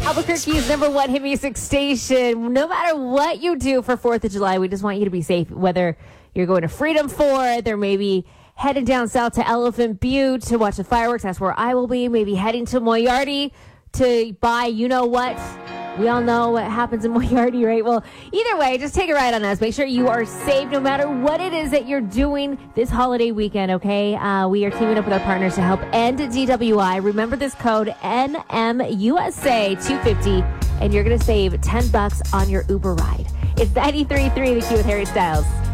Albuquerque's #1 hit music station. No matter what you do for 4th of July, we just want you to be safe. Whether you're going to Freedom 4th or maybe heading down south to Elephant Butte to watch the fireworks. That's where I will be. Maybe heading to Moriarty to buy you-know-what. We all know what happens in Moriarty, right? Well, either way, just take a ride on us. Make sure you are safe no matter what it is that you're doing this holiday weekend, okay? We are teaming up with our partners to help end DWI. Remember this code, NMUSA250, and you're going to save $10 on your Uber ride. It's 93.3 The Q with Harry Styles.